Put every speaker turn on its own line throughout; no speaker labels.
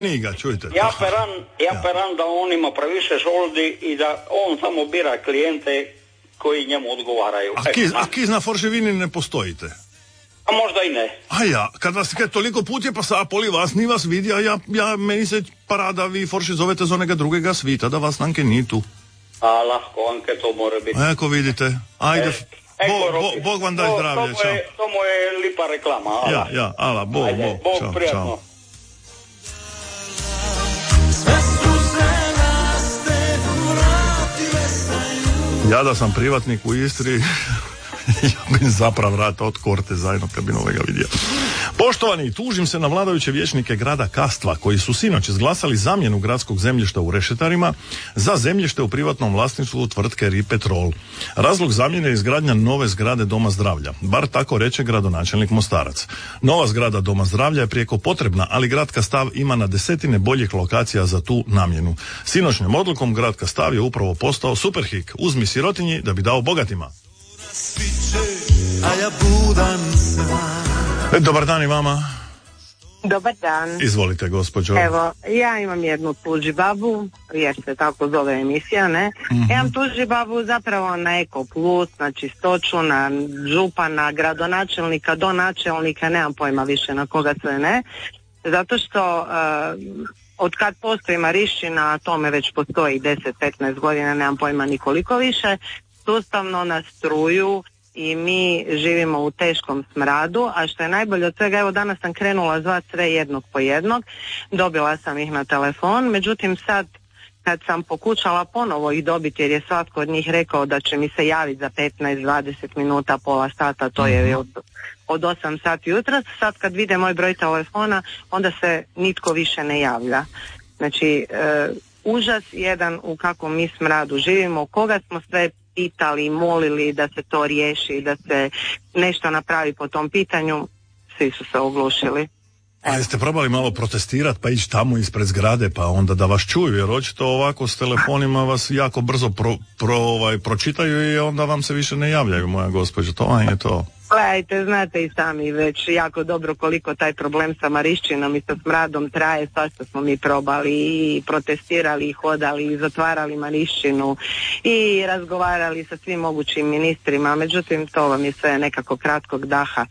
Njega, čujte.
Ja peram da on ima previše žoldi i da on samo bira klijente koji njemu odgovaraju.
A ki na Forševini ne postojite?
A možda i ne.
A ja, kad vas toliko put je pa sapoli vas, ni vas vidi, a ja meni se para da vi Forši zovete z onega drugega svita, da vas nanke ni tu.
A lahko, Anke, to more biti.
Eko vidite, ajde, Bog vam daj zdravlje, čao.
To mu je lipa reklama, ala.
Ja, ala, Bog,
Bog, prijatno.
Ja da sam privatnik u Istri, ja bi zapravo vrat od korte zajedno kad bi novega vidio. Poštovani, tužim se na vladajuće vijećnike grada Kastva koji su sinoć izglasali zamjenu gradskog zemljišta u Rešetarima za zemljište u privatnom vlasništvu tvrtke Ripetrol. Razlog zamjene je izgradnja nove zgrade Doma zdravlja, bar tako reče gradonačelnik Mostarac. Nova zgrada Doma zdravlja je prijeko potrebna, ali grad Kastav ima na desetine boljih lokacija za tu namjenu. Sinoćnjom odlukom grad Kastav je upravo postao superhik. Uzmi sirotinji da bi dao bogatima. Dobar dan i vama.
Dobar dan.
Izvolite, gospođo.
Evo, ja imam jednu tužibabu, jer se tako zove emisija, ne? Mm-hmm. Ja imam tužibabu zapravo na Eko Plus, na Čistoću, na župana, gradonačelnika, donačelnika, nemam pojma više na koga sve ne. Zato što od kad postoji Marišćina, tome već postoji 10-15 godina, nemam pojma nikoliko više, sustavno nas struju i mi živimo u teškom smradu, a što je najbolje od svega, evo danas sam krenula zvati sve jednog po jednog, dobila sam ih na telefon, međutim sad kad sam pokušala ponovo ih dobiti, jer je svatko od njih rekao da će mi se javiti za 15-20 minuta, pola sata, to je od 8 sati jutra, sad kad vide moj broj telefona, onda se nitko više ne javlja. Znači, užas jedan u kakvom mi smradu živimo, koga smo sve pitali, molili da se to riješi, da se nešto napravi po tom pitanju, svi su se oglušili.
A jeste probali malo protestirati pa ići tamo ispred zgrade pa onda da vas čuju, jer očito ovako s telefonima vas jako brzo pročitaju i onda vam se više ne javljaju, moja gospođo, to vam je to.
Gledajte, znate i sami već jako dobro koliko taj problem sa Marišćinom i sa smradom traje, svašta smo mi probali i protestirali i hodali i zatvarali Marišćinu i razgovarali sa svim mogućim ministrima, međutim to vam je sve nekako kratkog daha.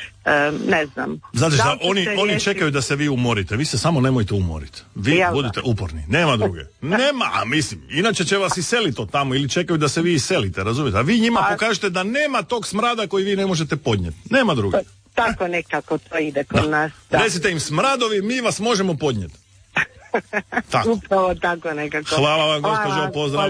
Ne znam.
Znate šta, oni čekaju da se vi umorite, vi se samo nemojte umoriti. Vi budite uporni, nema druge. Nema, mislim, inače će vas iseliti od tamo ili čekaju da se vi iselite, razumijete? A vi njima pokažete da nema tog smrada koji vi ne možete podnijeti. Nema druge.
Tako nekako to ide kod nas. Da.
Recite im smradovi, mi vas možemo podnijeti. Tako.
Upravo tako nekako.
Hvala vam, gospođo, pozdrav.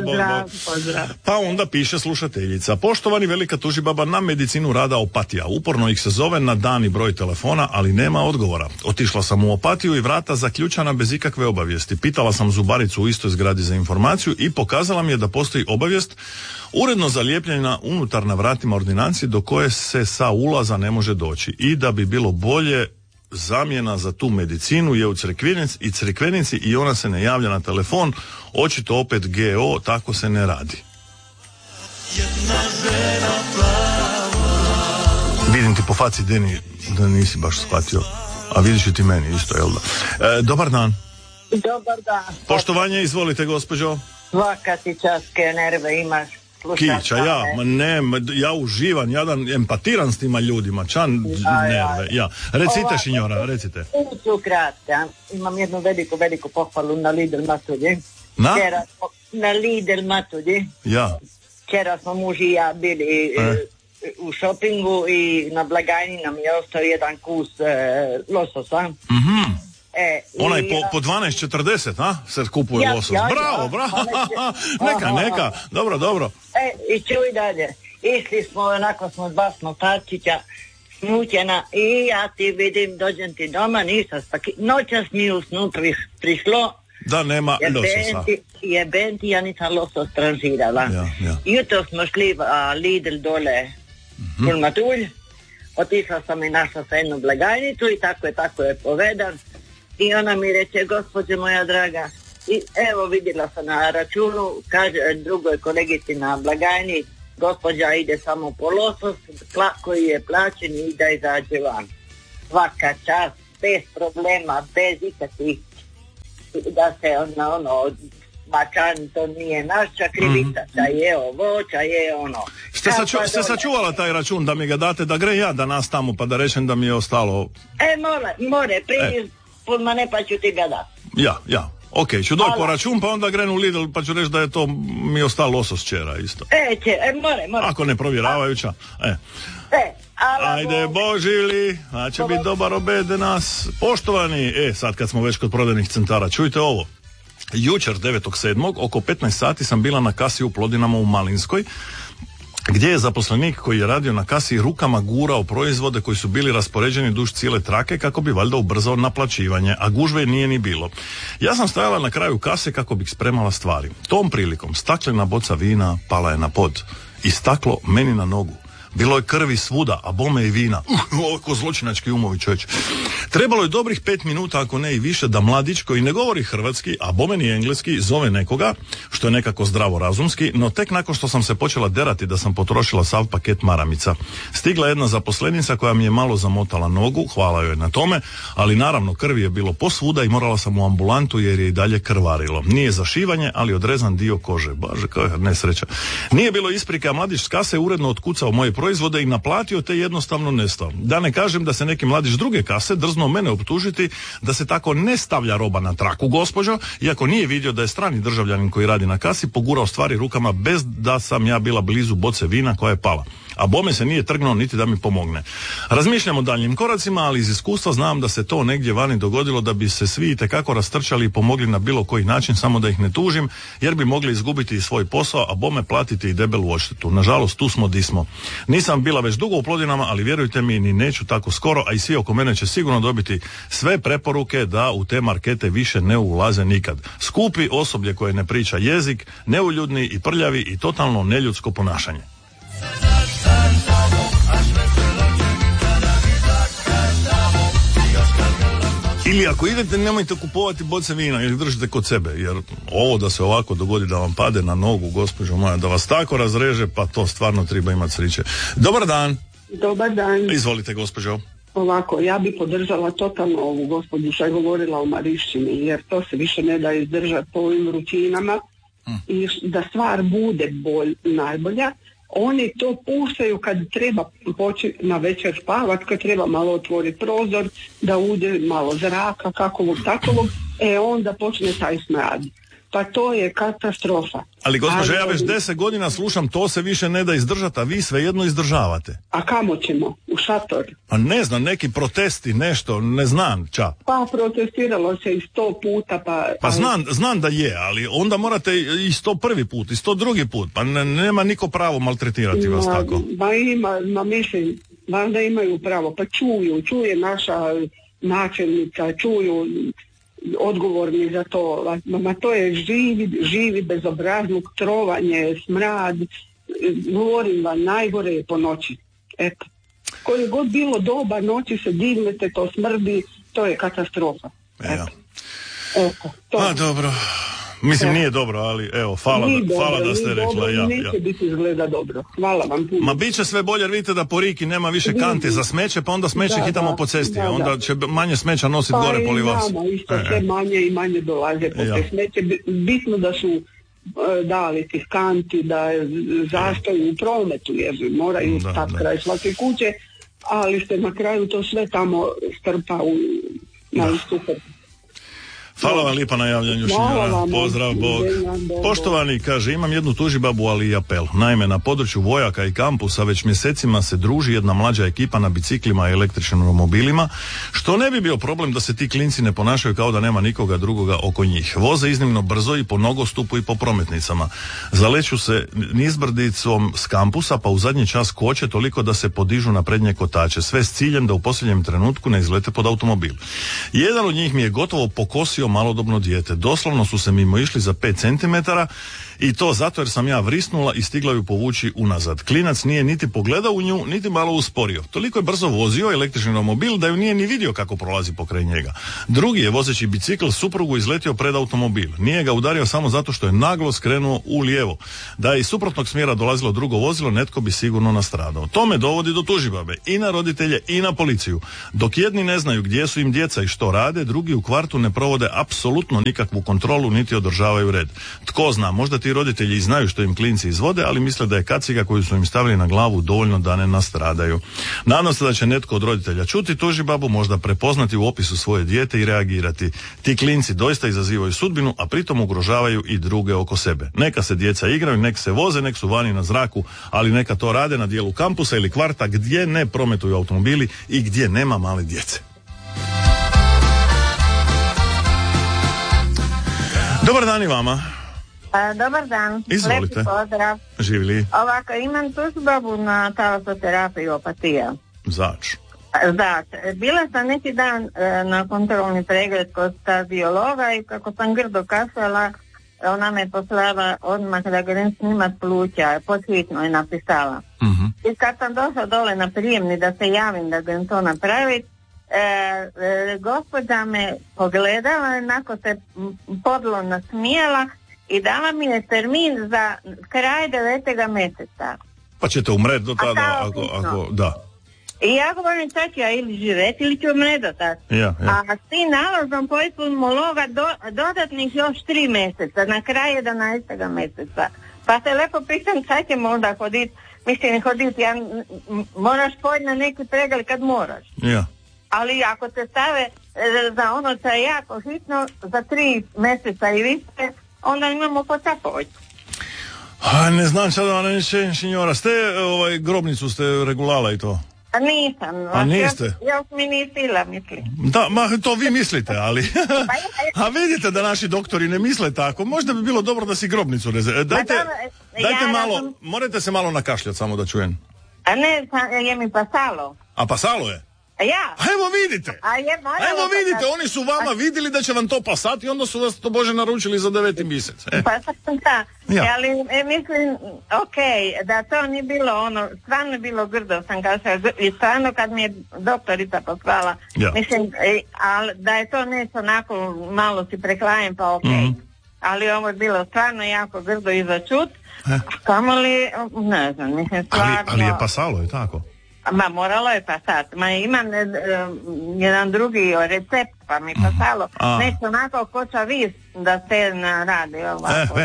Pa onda piše slušateljica: poštovani, velika tužibaba na medicinu rada Opatija. Uporno ih se zove na dan i broj telefona, ali nema odgovora. Otišla sam u Opatiju i vrata zaključana bez ikakve obavijesti. Pitala sam zubaricu u istoj zgradi za informaciju i pokazala mi je da postoji obavijest uredno zalijepljena unutar na vratima ordinacije do koje se sa ulaza ne može doći i da bi bilo bolje zamjena za tu medicinu je u Crikvenici i ona se ne javlja na telefon, očito opet GO, tako se ne radi. Vidim ti po faci, Deni, da nisi baš shvatio, a vidiš i ti meni isto, jel da? Dobar dan.
Dobar dan.
Poštovanje, izvolite, gospođo.
Svaka ti časke nerve imaš.
Kića, ja uživam, empatiram s tima ljudima, nerve, ja. Recite, Šinjora, recite.
Ću kratka, imam jednu veliku pohvalu na Lidl Matulji. Na Lidl Matulji.
Ja.
Včera smo muž i ja bili u šopingu i na blagajni nam je ostao jedan kus lososa.
Mhm. Onaj po 12.40, a? Se kupuje losos. Bravo. Neka. Dobro.
I čuj dalje. Išli smo, onako smo dva smotarčića, smućena, i ja ti vidim, dođem ti doma, nisam noćas mi u snu prišlo
da nema lososa.
Jebenti, ja nisam losos tranžirala.
Ja.
Jutro smo šli Lidl dole u Matulj, otišla sam i našla sa jednu blagajnicu i tako je povedan. I ona mi reče: gospođe moja draga, i evo vidjela sam na računu, kaže drugoj kolegici na blagajni, gospođa ide samo po losos koji je plaćen i da izađe van. Svaka čast, bez problema, bez ikakvih
da se mačan, to nije naša krivica, je ovo, je ono.
Ste sačuvala taj račun da mi ga date, da gre ja danas tamo pa da rečem da mi je ostalo...
More, prije ne pa ću ti ga dati.
Ja. Ok, ću doći po račun pa onda grenu u Lidl pa ću reći da je to mi je ostalo losos čera isto.
More.
Ako ne provjeravajuća. Ajde Božili, a će biti dobar obed nas. Poštovani, sad kad smo već kod prodajnih centara, čujte ovo. Jučer 9.7. oko 15 sati sam bila na kasi u Plodinama u Malinskoj, gdje je zaposlenik koji je radio na kasi rukama gurao proizvode koji su bili raspoređeni duž cijele trake kako bi valjda ubrzao naplaćivanje, a gužve nije ni bilo. Ja sam stajala na kraju kase kako bih spremala stvari. Tom prilikom staklena boca vina pala je na pod i staklo meni na nogu. Bilo je krvi svuda, a bome i vina. Ovako zločinački umovi, čovječ. Trebalo je dobrih 5 minuta, ako ne i više, da mladić koji ne govori hrvatski, a bome ni engleski, zove nekoga, što je nekako zdravo razumski, no tek nakon što sam se počela derati da sam potrošila sav paket maramica. Stigla jedna zaposlenica koja mi je malo zamotala nogu, hvala joj na tome, ali naravno krvi je bilo posvuda i morala sam u ambulantu jer je i dalje krvarilo. Nije zašivanje, ali odrezan dio kože. Bože, koja nesreća. Nije bilo isprike, a mladić s kase uredno otkucao moje proizvode i naplatio, te jednostavno nestao. Da ne kažem da se neki mladić druge kase drznuo mene optužiti da se tako ne stavlja roba na traku, gospođo, iako nije vidio da je strani državljanin koji radi na kasi pogurao stvari rukama bez da sam ja bila blizu boce vina koja je pala. A bome se nije trgnuo niti da mi pomogne. Razmišljam o daljnjim koracima, ali iz iskustva znam da se to negdje vani dogodilo da bi se svi itekako rastrčali i pomogli na bilo koji način, samo da ih ne tužim, jer bi mogli izgubiti i svoj posao, a bome platiti i debelu odštetu. Nažalost, tu smo di smo. Nisam bila već dugo u Plodinama, ali vjerujte mi, ni neću tako skoro, a i svi oko mene će sigurno dobiti sve preporuke da u te markete više ne ulaze nikad. Skupi osoblje koje ne priča jezik, neuljudni i prljavi i totalno neljudsko ponašanje. Ili ako idete, nemojte kupovati boce vina ili držite kod sebe, jer ovo da se ovako dogodi da vam pade na nogu, gospođo moja, da vas tako razreže, pa to stvarno treba imati sreće. Dobar dan.
Dobar dan.
Izvolite, gospođo.
Ovako, ja bi podržala totalno ovu gospođu što je govorila o Marišćini, jer to se više ne da izdržati po ovim vrućinama i da stvar bude najbolja. Oni to puštaju kad treba poći na večer spavat, kad treba malo otvoriti prozor, da uđe malo zraka, kakovog takovog, onda počne taj smrad. Pa to je katastrofa.
Ali gospođo, ja već 10 godina slušam, to se više ne da izdržati, a vi svejedno izdržavate.
A kamo ćemo? U šator?
Pa ne znam, neki protesti, nešto, ne znam, ča.
Pa protestiralo se i 100 puta,
Pa znam da je, ali onda morate i 101. put, i 102. put, pa nema niko pravo maltretirati vas tako.
Mislim, da imaju pravo, pa čuje naša načelnica, čuju odgovorni za to, to je živi bezobrazluk, trovanje, smrad, govorim vam, najgore je po noći. Eto, koje god bilo doba noći se dignete, to smrdi, to je katastrofa. Eto, to.
A dobro, mislim nije dobro, ali evo, hvala da ste rekla.
Neće biti izgleda dobro, hvala vam puno.
Ma bit će sve bolje, jer vidite da po Riki nema više kante za smeće, pa onda smeće hitamo po cesti, onda će manje smeća nositi gore poli vas.
Pa i isto sve manje i manje dolaze po te smeće, bitno da su dali tih kanti, da zastoj u prometu, jer moraju stati kraj svake kuće, ali se na kraju to sve tamo strpa na super.
Hvala vam lijepa na javljanju, Šimjana. Pozdrav, Bog. Poštovani, kaže, imam jednu tužibabu, ali i apel. Naime, na području Vojaka i kampusa već mjesecima se druži jedna mlađa ekipa na biciklima i električnim romobilima, što ne bi bio problem da se ti klinci ne ponašaju kao da nema nikoga drugoga oko njih. Voze iznimno brzo i po nogostupu i po prometnicama. Zaleću se nizbrdicom s kampusa, pa u zadnji čas koče toliko da se podižu na prednje kotače, sve s ciljem da u posljednjem trenutku ne izlete pod automobil. Jedan od njih mi je gotovo pokosio malodobno dijete. Doslovno su se mimo išli za 5 centimetara i to zato jer sam ja vrisnula i stigla ju povući unazad. Klinac nije niti pogledao u nju, niti malo usporio. Toliko je brzo vozio električni romobil da ju nije ni vidio kako prolazi pokraj njega. Drugi je vozeći bicikl suprugu izletio pred automobil. Nije ga udario samo zato što je naglo skrenuo u lijevo. Da je iz suprotnog smjera dolazilo drugo vozilo, netko bi sigurno nastradao. To me dovodi do tužibabe i na roditelje i na policiju. Dok jedni ne znaju gdje su im djeca i što rade, drugi u kvartu ne provode apsolutno nikakvu kontrolu niti održavaju red. Tko zna, možda ti roditelji znaju što im klinci izvode, ali misle da je kaciga koju su im stavili na glavu dovoljno da ne nastradaju. Nadam se da će netko od roditelja čuti tužibabu, možda prepoznati u opisu svoje dijete i reagirati. Ti klinci doista izazivaju sudbinu, a pritom ugrožavaju i druge oko sebe. Neka se djeca igraju, nek se voze, nek su vani na zraku, ali neka to rade na dijelu kampusa ili kvarta gdje ne prometuju automobili i gdje nema male djece. Dobar dan i vama.
Dobar dan.
Izvolite.
Lepi pozdrav.
Živjeli.
Ovako, imam tužbabu na talasoterapiju opatija.
Zač.
Bila sam neki dan na kontrolni pregled kod kardiologa i kako sam grdo kašala, ona me poslala odmah da grem snimat pluća, podhitno je napisala. I kad sam došla dole na prijemni da se javim da grem to napraviti, gospođa me pogledala, onako se podlo nasmijala i dala mi je termin za kraj 9. mjeseca. Pa
ćete umreti do tada, ako da.
I ja govorim, sad ću ja ili živjeti ili ću umreti do tada. A s tim nalazom po pulmologa dodatnih još 3 mjeseca, na kraj 11. mjeseca. Pa se lepo pitam, sad ćemo onda hoditi, ja moraš poći na neki pregled kad moraš. Ali ako te stave za ono što je jako hitno, za 3 mjeseca i više, onda imamo potapoć.
Ne znam sad da vam neće, senjora, ste grobnicu ste regulala i to?
Nisam.
A niste?
Još mi ni sila misli.
Da, to vi mislite, ali... A vidite da naši doktori ne misle tako. Možda bi bilo dobro da si grobnicu dajte malo, morate se malo nakašljati samo da čujem.
A ne, je mi pasalo.
A pasalo je?
Ja.
A evo vidite, oni su vama vidjeli da će vam to pasati i onda su vas to Bože naručili za 9. mjesec.
Pa sam ali mislim, da to nije bilo ono, stvarno je bilo grdo, sam kažela, i stvarno kad mi je doktorica poslala, mislim, ali da je to nešto onako, malo si preklajem, pa ali ovo je bilo stvarno jako grdo i za čut, kamoli, ne znam, mislim, stvarno...
Ali je pasalo, je tako?
Moralo je pasat. Imam jedan drugi recept, pa mi pasalo. Nešto onako koča vis da se radi ovako.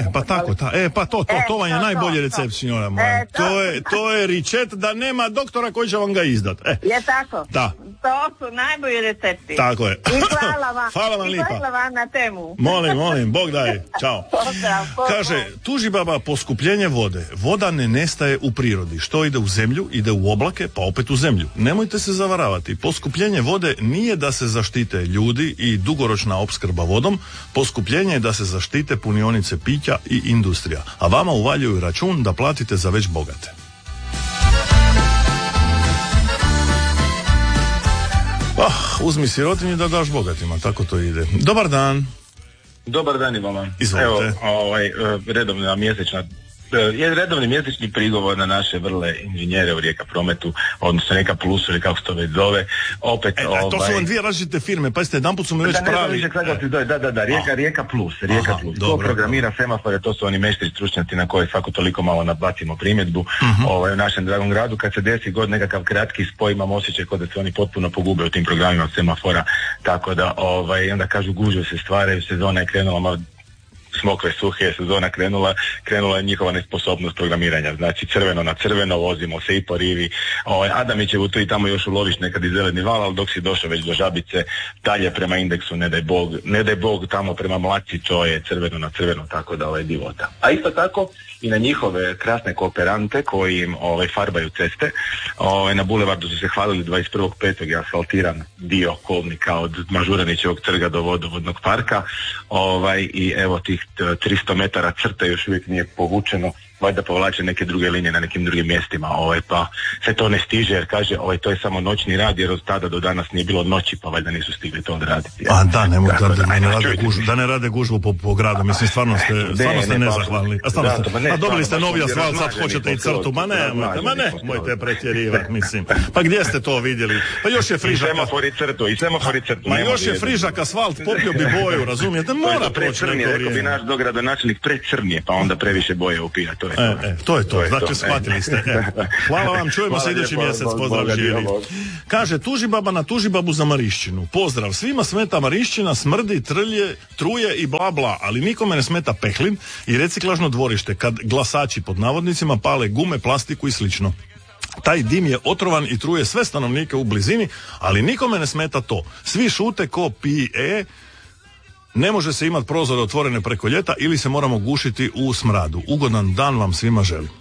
To vam je najbolji recept, signora moja. To je recept da nema doktora koji će vam ga izdat. Je tako?
Da.
To su najbolji recepti.
Tako je.
I hvala vam.
Hvala vam lipa.
Hvala vam na temu.
Molim, Bog daj. Ćao. Kaže, tužibaba, poskupljenje vode. Voda ne nestaje u prirodi. Što ide u zemlju, ide u oblake, pa opet u zemlju. Nemojte se zavaravati. Poskupljenje vode nije da se zaštite ljudi i dugoročna opskrba vodom. Poskupljenje je da se zaštite punionice pića i industrija. A vama uvaljuju račun da platite za već bogate. Uzmi sirotinji da daš bogatima, tako to ide. Dobar dan.
Dobar dan i vama.
Izvolite.
Evo, redovni mjesečni prigovor na naše vrle inženjere u Rijeka Prometu, odnosno Rijeka Plus ili kako se to već zove. Opet,
to su vam dvije različite firme, pa ste jedanput su mi već pravi.
Rijeka Plus. Ko programira semafore, to su oni meštri stručnjaci na koje svako toliko malo nabacimo primjedbu. U našem dragom gradu, kad se desi god nekakav kratki spoj, imam osjećaj kod da se oni potpuno pogube u tim programima semafora, tako da onda kažu gužve se stvaraju, sezona je krenula malo smokve suhe, sezona krenula je njihova nesposobnost programiranja, znači crveno na crveno, vozimo se i po rivi, Adamićevu tu i tamo još uloviš nekad i zeleni val, ali dok si došao već do Žabice, dalje prema indeksu, ne daj Bog tamo prema Mlaci, to je crveno na crveno, tako da je divota. A isto tako i na njihove krasne kooperante koji im farbaju ceste, na bulevardu su se hvalili 21.5. je asfaltiran dio kolnika od Mažuranićevog trga do vodovodnog parka, i evo tih 300 metara crta još uvijek nije povučeno, valjda povlače neke druge linije na nekim drugim mjestima, pa se to ne stiže jer kaže to je samo noćni rad jer od tada do danas nije bilo noći, pa valjda nisu stigli to odraditi.
A da, da ne rade gužbu po gradu, mislim stvarno ste nezahvalni. A dobili ste novi asfalt, sad hoćete i crtu, nemojte pretjerivati, mislim. Pa gdje ste to vidjeli? Pa još je frižak.
I semafori crtu.
Ma još je frižak asfalt, popio bi boju, razumijete? Mora proći neko vrijeme.
Rekao bi naš dogradonačelnik, precrnije, pa onda previše boje upija.
To je to. Dakle, shvatili ste. Hvala vam, čujemo se idući mjesec. Pozdrav, živjeli. Kaže, tužibaba na tužibabu za Marišćinu. Pozdrav, svima smeta Marišćina, smrdi, truje i bla bla, ali nikome ne smeta Pehlin i reciklažno dvorište kad glasači pod navodnicima pale gume, plastiku i slično. Taj dim je otrovan i truje sve stanovnike u blizini, ali nikome ne smeta to. Svi šute ko pije, ne može se imati prozore otvorene preko ljeta ili se moramo gušiti u smradu. Ugodan dan vam svima želim.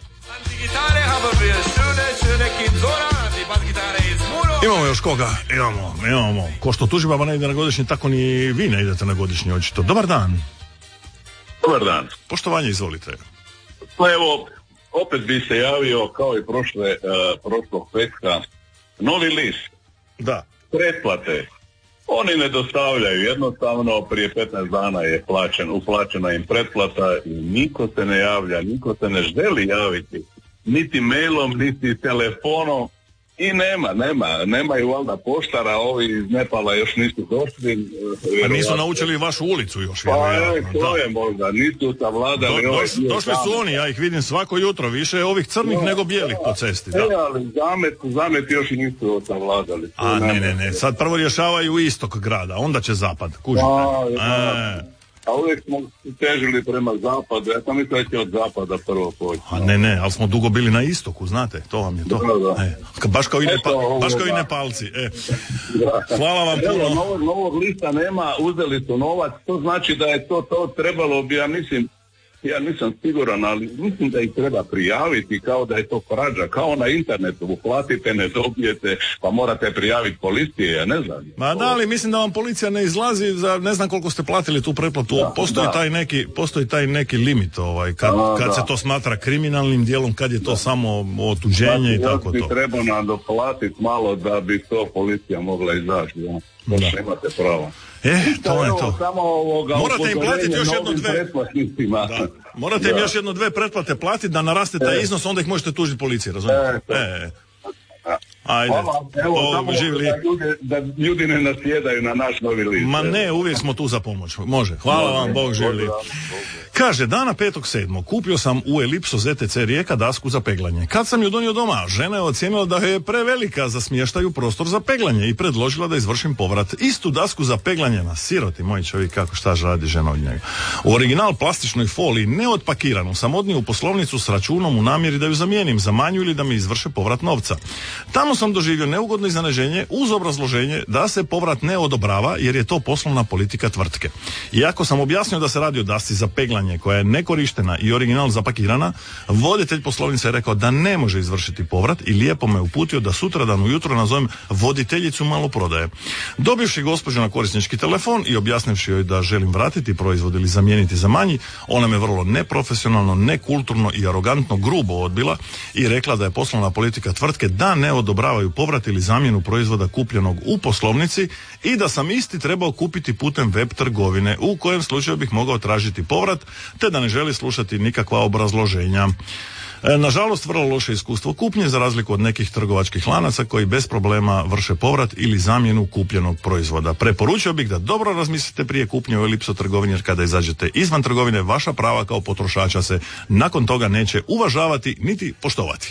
Imamo još koga? Imamo. Ko što tužibaba ne ide na godišnji, tako ni vi ne idete na godišnji, očito. Dobar dan.
Dobar dan.
Poštovanje, izvolite.
Pa evo, opet bi se javio kao i prošlog petka. Novi list.
Da.
Pretplate. Oni ne dostavljaju, jednostavno prije 15 dana je uplaćena im pretplata i niko se ne javlja, niko se ne želi javiti, niti mailom, niti telefonom i nemaju valjda poštara, ovi iz Nepala još nisu došli.
A nisu naučili vašu ulicu još.
Pa to je možda, nisu savladali.
Došli su oni, ja ih vidim svako jutro, više ovih crnih nego bijelih po cesti. Da.
Ali zamet još nisu savladali.
Ne, sad prvo rješavaju istok grada, onda će zapad, kužite.
A uvijek smo težili prema zapadu, ja sam mislio da će od zapada prvo poći.
Ne, ali smo dugo bili na istoku, znate, to vam je to. Da. Baš kao i Nepalci. Hvala vam puno.
Novog lista nema, uzeli su novac, to znači da je to trebalo bi, ja nisam siguran, ali mislim da ih treba prijaviti kao da je to krađa, kao na internetu, uplatite, ne dobijete, pa morate prijaviti policiji, ja ne znam.
Ma da, ali mislim da vam policija ne izlazi za ne znam koliko ste platili tu pretplatu, postoji taj neki limit, kad se to smatra kriminalnim dijelom, kad je to samo otuđenje i tako to.
Treba nam doplatiti malo da bi to policija mogla izaći, da imate pravo.
To je to. Morate im platiti još Morate im još jedno dve pretplate platiti da naraste taj iznos, onda ih možete tužiti policiji, razumijete? Ajde.
Da ljudi ne nasjedaju na naš novi list.
Ma ne, uvijek smo tu za pomoć. Može. Hvala vam, Bog živjeli. Kaže, dana 5.7. kupio sam u Elipso ZTC Rijeka dasku za peglanje. Kad sam ju donio doma, žena je ocijenila da je prevelika za smještaj u prostor za peglanje i predložila da izvršim povrat. Istu dasku za peglanje na siroti, moj čovjek, kako šta radi žena od njega. U original plastičnoj foliji, neotpakiranu, sam odnio u poslovnicu s računom u namjeri da ju zamijenim za manju ili da mi izvrše povrat novca. Tamo sam doživio neugodno iznenađenje uz obrazloženje da se povrat ne odobrava jer je to poslovna politika tvrtke. Iako sam objasnio da se radi o dasci za peglanje koja je nekorištena i original zapakirana, voditelj poslovnice je rekao da ne može izvršiti povrat i lijepo me uputio da sutradan ujutro nazovem voditeljicu maloprodaje. Dobivši gospođu na korisnički telefon i objasnivši joj da želim vratiti proizvod ili zamijeniti za manji, ona me vrlo neprofesionalno, nekulturno i arogantno grubo odbila i rekla da je poslovna politika tvrtke da ne odobravaju povrat ili zamjenu proizvoda kupljenog u poslovnici i da sam isti trebao kupiti putem web trgovine, u kojem slučaju bih mogao tražiti povrat, te da ne želi slušati nikakva obrazloženja. Nažalost, vrlo loše iskustvo kupnje, za razliku od nekih trgovačkih lanaca koji bez problema vrše povrat ili zamjenu kupljenog proizvoda. Preporučio bih da dobro razmislite prije kupnje u Elipso trgovini, jer kada izađete izvan trgovine, vaša prava kao potrošača se nakon toga neće uvažavati niti poštovati.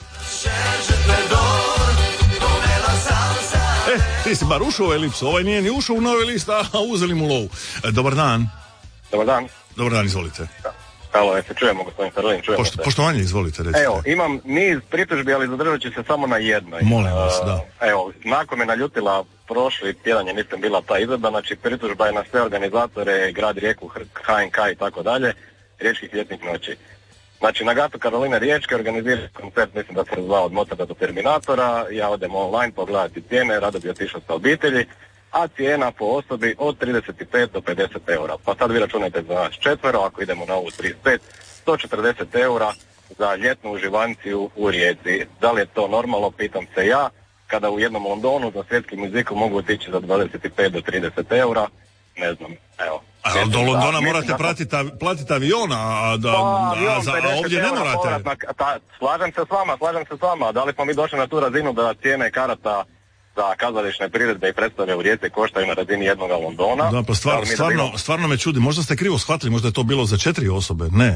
Ti si bar ušao u Elipsu, ovaj nije ni ušao u novi list, a uzeli mu lovu. Dobar dan.
Dobar dan.
Dobar dan, izvolite.
Halo, se čujemo, gospodin Ferlin, čujemo se.
Poštovanje, izvolite, recite.
Evo, imam niz pritužbi, ali zadržat ću se samo na jednoj.
Molim vas, da.
Evo, nakon me naljutila prošli tjedan je mislim bila ta izvedba, znači pritužba je na sve organizatore, grad Rijeku, HNK i tako dalje, Riječkih ljetnih noći. Znači, na Gatu Karoline Riječke organizirali koncert, mislim da se zvao od Mozarta do Terminatora, ja odem online pogledati cijene, rado bi otišao sa obitelji, a cijena po osobi od 35 do 50 eura. Pa sad vi računajte za nas četvero, ako idemo na ovu 35, 140 eura za ljetnu uživanciju u Rijeci. Da li je to normalno, pitam se ja, kada u jednom Londonu za svjetski muziku mogu otići za 25 do 30 eura, ne znam, evo.
A do Londona morate platiti aviona, a ovdje ne morate.
Slažem se s vama, da li smo mi došli na tu razinu da cijene karata za kazališne priredbe i predstave u Rijeci koštaju na razini jednoga Londona?
Da, pa stvarno me čudi, možda ste krivo shvatili, možda je to bilo za 4 osobe, ne.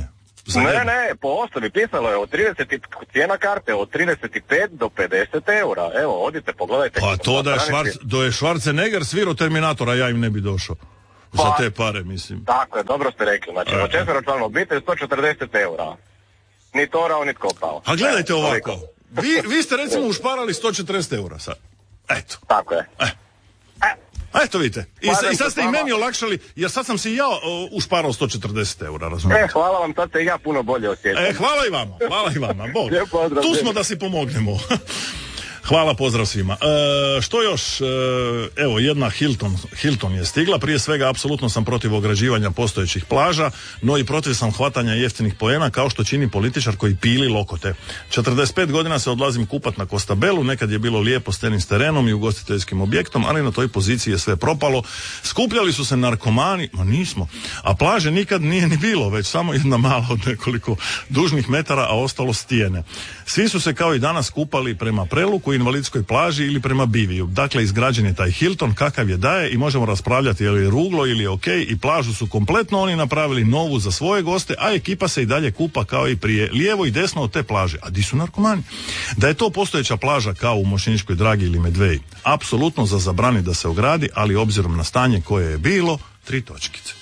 Ne, po osnovi pisalo je od 30, cijena karte od 35 do 50 eura. Evo, odite, pogledajte.
Pa to da je Schwarzenegger svirao Terminatora, ja im ne bi došao. Za te pare, mislim.
Tako je, dobro ste rekli. Znači, od četveročlanu obitelj 140 eura. Ni torao, ni kopao.
A gledajte ovako. Vi ste recimo ušparali 140 eura sad. Eto.
Tako je.
Eto vidite. I sad ste i meni olakšali, jer sad sam si ja ušparao 140 eura, razumijete?
Hvala vam, sad se i ja puno bolje osjećam.
Hvala i vama. Bog. Tu smo da si pomognemo. Hvala, pozdrav svima. Što još? Evo, jedna Hilton je stigla. Prije svega, apsolutno sam protiv ograđivanja postojećih plaža, no i protiv sam hvatanja jeftinih poena, kao što čini političar koji pili lokote. 45 godina se odlazim kupat na Costabelu, nekad je bilo lijepo s tenis terenom i ugostiteljskim objektom, ali na toj poziciji je sve propalo. Skupljali su se narkomani, ma nismo, a plaže nikad nije ni bilo, već samo jedna mala od nekoliko dužnih metara, a ostalo stijene. Svi su se kao i danas kupali prema Preluku, invalidskoj plaži ili prema Biviju. Dakle, izgrađen je taj Hilton, kakav je daje, i možemo raspravljati je li ruglo ili je ok, i plažu su kompletno oni napravili novu za svoje goste, a ekipa se i dalje kupa kao i prije, lijevo i desno od te plaže. A di su narkomani? Da je to postojeća plaža kao u Mošćeničkoj Dragi ili Medveji, apsolutno za zabrani da se ogradi, ali obzirom na stanje koje je bilo, 3 točkice.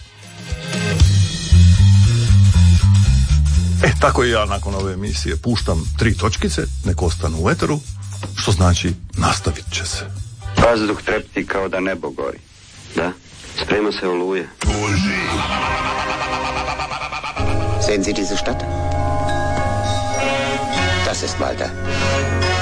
Tako i ja nakon ove emisije puštam 3 točkice, nek ostanu u eteru, što znači nastavit će se.
Vazduh trepti kao da nebo gori. Da, sprema se oluje.
Sehen Sie diese Stadt? Das ist Malta.